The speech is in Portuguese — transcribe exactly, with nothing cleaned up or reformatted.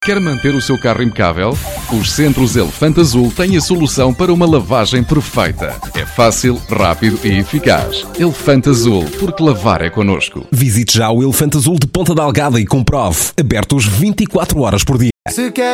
Quer manter o seu carro impecável? Os Centros Elefante Azul têm a solução para uma lavagem perfeita. É fácil, rápido e eficaz. Elefante Azul, porque lavar é connosco. Visite já o Elefante Azul de Ponta Delgada e comprove. Abertos vinte e quatro horas por dia. Se quer